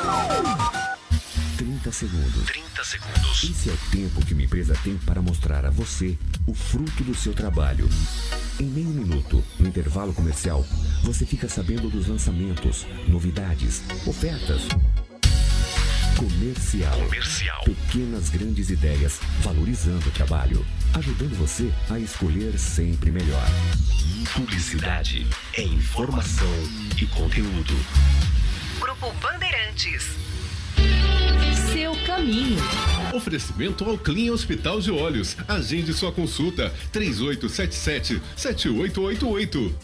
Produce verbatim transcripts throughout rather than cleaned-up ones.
trinta segundos. trinta segundos. Esse é o tempo que uma empresa tem para mostrar a você o fruto do seu trabalho. Em meio minuto, no intervalo comercial, você fica sabendo dos lançamentos, novidades, ofertas. Comercial. Comercial. Pequenas grandes ideias, valorizando o trabalho, ajudando você a escolher sempre melhor. Publicidade é informação e conteúdo. Grupo Bandeirantes. Seu caminho. Oferecimento ao Clean Hospital de Olhos. Agende sua consulta. três oito sete sete, sete oito oito oito.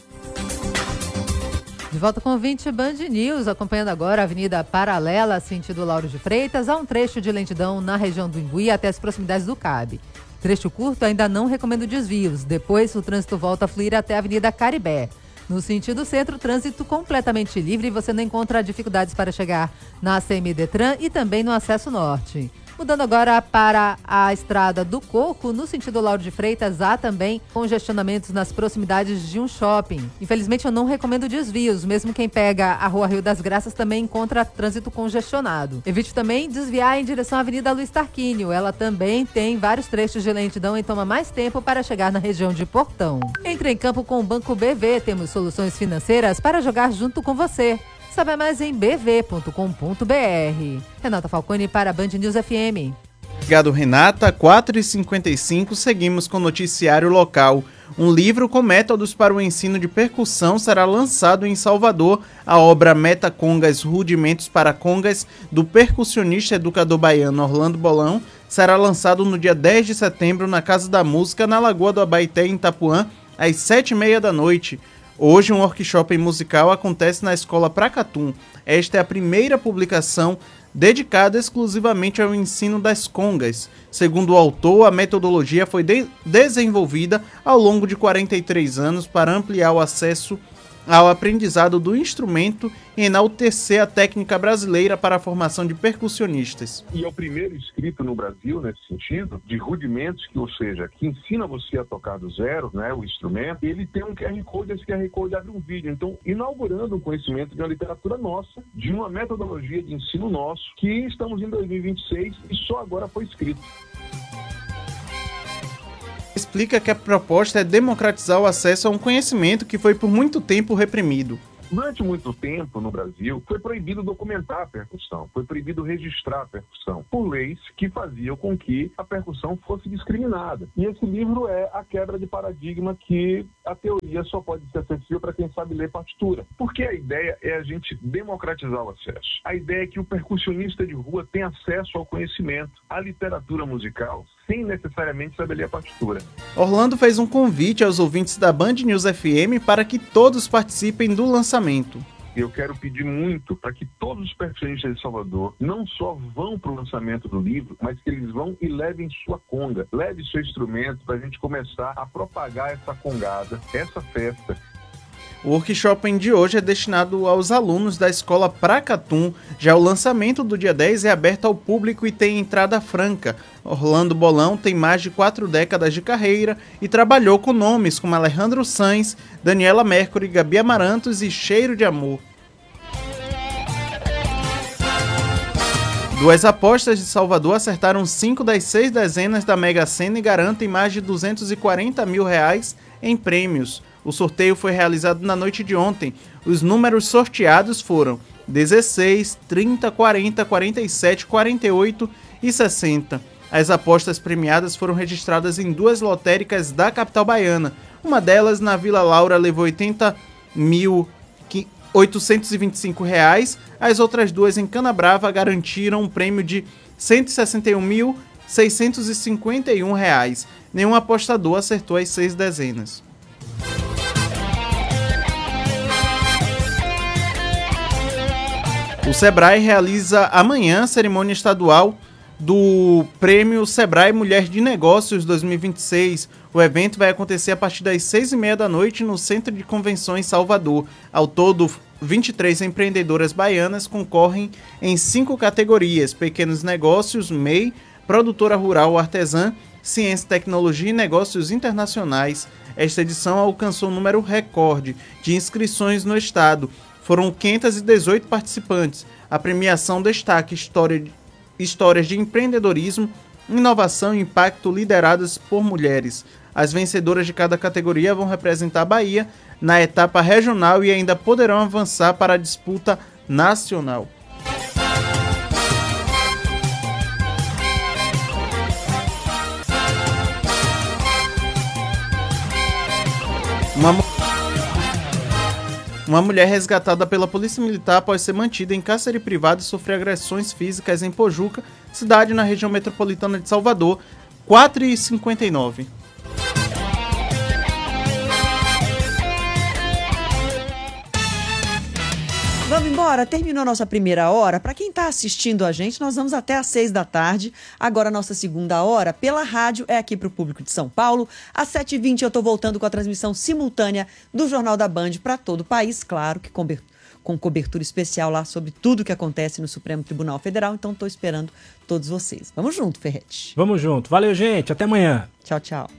De volta com o vinte Band News, acompanhando agora a Avenida Paralela, sentido Lauro de Freitas, há um trecho de lentidão na região do Imbuí até as proximidades do C A B. Trecho curto, ainda não recomendo desvios. Depois, o trânsito volta a fluir até a Avenida Caribé. No sentido centro, trânsito completamente livre e você não encontra dificuldades para chegar na A C M Detran e também no acesso norte. Mudando agora para a Estrada do Coco, no sentido Lauro de Freitas, há também congestionamentos nas proximidades de um shopping. Infelizmente, eu não recomendo desvios, mesmo quem pega a Rua Rio das Graças também encontra trânsito congestionado. Evite também desviar em direção à Avenida Luiz Tarquínio. Ela também tem vários trechos de lentidão e toma mais tempo para chegar na região de Portão. Entre em campo com o Banco B V, temos soluções financeiras para jogar junto com você. Saiba mais em b v ponto com ponto b r. Renata Falcone para a Band News F M. Obrigado, Renata. quatro e cinquenta e cinco, seguimos com o noticiário local. Um livro com métodos para o ensino de percussão será lançado em Salvador. A obra Meta Congas, Rudimentos para Congas, do percussionista educador baiano Orlando Bolão, será lançado no dia dez de setembro na Casa da Música, na Lagoa do Abaeté, em Itapuã, às sete e meia da noite. Hoje, um workshop musical acontece na Escola Pracatum. Esta é a primeira publicação dedicada exclusivamente ao ensino das congas. Segundo o autor, a metodologia foi de- desenvolvida ao longo de quarenta e três anos para ampliar o acesso ao aprendizado do instrumento e enaltecer a técnica brasileira para a formação de percussionistas. E é o primeiro escrito no Brasil, nesse sentido, de rudimentos, que, ou seja, que ensina você a tocar do zero, né, o instrumento, e ele tem um Q R Code, esse Q R Code abre um vídeo. Então, inaugurando um conhecimento de uma literatura nossa, de uma metodologia de ensino nosso, que estamos em dois mil e vinte e seis e só agora foi escrito. Explica que a proposta é democratizar o acesso a um conhecimento que foi por muito tempo reprimido. Durante muito tempo no Brasil, foi proibido documentar a percussão, foi proibido registrar a percussão, por leis que faziam com que a percussão fosse discriminada. E esse livro é a quebra de paradigma que a teoria só pode ser acessível para quem sabe ler partitura. Porque a ideia é a gente democratizar o acesso. A ideia é que o percussionista de rua tem acesso ao conhecimento, à literatura musical, sem necessariamente saber ler a partitura. Orlando fez um convite aos ouvintes da Band News F M para que todos participem do lançamento. Eu quero pedir muito para que todos os percussionistas de Salvador não só vão para o lançamento do livro, mas que eles vão e levem sua conga, leve seu instrumento para a gente começar a propagar essa congada, essa festa. O workshop de hoje é destinado aos alunos da Escola Pracatum. Já o lançamento do dia dez é aberto ao público e tem entrada franca. Orlando Bolão tem mais de quatro décadas de carreira e trabalhou com nomes como Alejandro Sanz, Daniela Mercury, Gabi Amarantos e Cheiro de Amor. Duas apostas de Salvador acertaram cinco das seis dezenas da Mega Sena e garantem mais de duzentos e quarenta mil reais em prêmios. O sorteio foi realizado na noite de ontem. Os números sorteados foram dezesseis, trinta, quarenta, quarenta e sete, quarenta e oito e sessenta. As apostas premiadas foram registradas em duas lotéricas da capital baiana. Uma delas, na Vila Laura, levou oitenta mil oitocentos e vinte e cinco reais. As outras duas, em Canabrava, garantiram um prêmio de cento e sessenta e um mil seiscentos e cinquenta e um reais. Nenhum apostador acertou as seis dezenas. O Sebrae realiza amanhã a cerimônia estadual do Prêmio Sebrae Mulher de Negócios dois mil e vinte e seis. O evento vai acontecer a partir das seis e meia da noite no Centro de Convenções Salvador. Ao todo, vinte e três empreendedoras baianas concorrem em cinco categorias: pequenos negócios, M E I, produtora rural ou artesã, ciência, tecnologia e negócios internacionais. Esta edição alcançou um número recorde de inscrições no estado. Foram quinhentos e dezoito participantes. A premiação destaca história, histórias de empreendedorismo, inovação e impacto lideradas por mulheres. As vencedoras de cada categoria vão representar a Bahia na etapa regional e ainda poderão avançar para a disputa nacional. Uma, uma mulher resgatada pela Polícia Militar após ser mantida em cárcere privado e sofrer agressões físicas em Pojuca, cidade na região metropolitana de Salvador, quatro e cinquenta e nove. Vamos embora, terminou a nossa primeira hora. Para quem está assistindo a gente, nós vamos até às seis da tarde. Agora a nossa segunda hora, pela rádio, é aqui para o público de São Paulo. Às sete e vinte eu estou voltando com a transmissão simultânea do Jornal da Band para todo o país, claro que com cobertura especial lá sobre tudo que acontece no Supremo Tribunal Federal. Então estou esperando todos vocês. Vamos junto, Ferretti. Vamos junto. Valeu, gente. Até amanhã. Tchau, tchau.